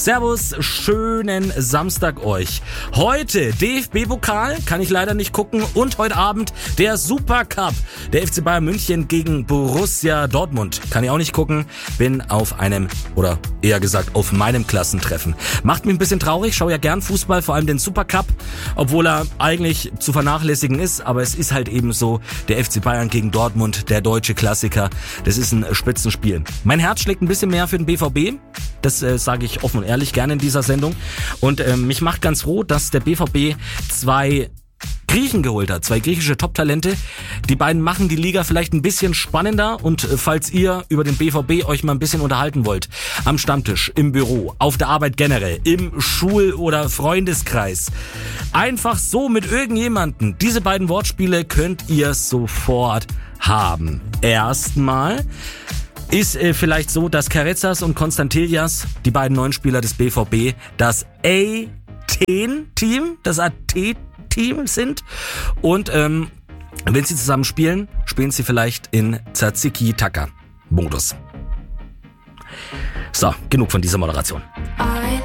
Servus, schönen Samstag euch. Heute DFB-Pokal, kann ich leider nicht gucken, und heute Abend der Supercup. Der FC Bayern München gegen Borussia Dortmund. Kann ich auch nicht gucken, bin auf einem, oder eher gesagt auf meinem Klassentreffen. Macht mich ein bisschen traurig, schaue ja gern Fußball, vor allem den Supercup, obwohl er eigentlich zu vernachlässigen ist, aber es ist halt eben so, der FC Bayern gegen Dortmund, der deutsche Klassiker, das ist ein Spitzenspiel. Mein Herz schlägt ein bisschen mehr für den BVB, das sage ich offen und ehrlich gerne in dieser Sendung. Und mich macht ganz froh, dass der BVB zwei Griechen geholt hat, zwei griechische Top-Talente. Die beiden machen die Liga vielleicht ein bisschen spannender, und falls ihr über den BVB euch mal ein bisschen unterhalten wollt, am Stammtisch, im Büro, auf der Arbeit generell, im Schul- oder Freundeskreis, einfach so mit irgendjemandem, diese beiden Wortspiele könnt ihr sofort haben. Erstmal ist vielleicht so, dass Carezas und Konstantelias, die beiden neuen Spieler des BVB, das A-Team, das AT-Team sind. Und wenn sie zusammen spielen, spielen sie vielleicht in Tzatziki-Taka-Modus. So, genug von dieser Moderation. I